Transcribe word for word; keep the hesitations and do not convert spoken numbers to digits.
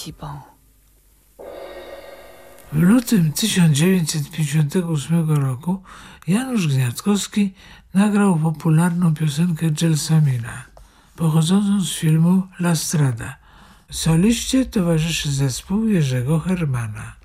Thibon. W lutym tysiąc dziewięćset pięćdziesiątego ósmego roku Janusz Gniazdkowski nagrał popularną piosenkę Gelsomina, pochodzącą z filmu La Strada. Soliście towarzyszy zespół Jerzego Hermana.